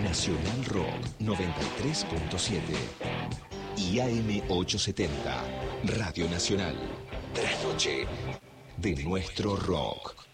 Nacional Rock 93.7 y AM 870, Radio Nacional. Trasnoche de nuestro rock.